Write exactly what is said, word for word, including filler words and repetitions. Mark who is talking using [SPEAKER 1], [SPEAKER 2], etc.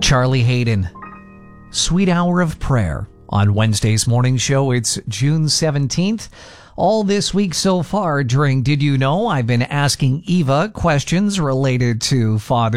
[SPEAKER 1] Charlie Hayden, Sweet Hour of Prayer. On Wednesday's morning show, it's June seventeenth. All this week so far during Did You Know, I've been asking Eva questions related to Father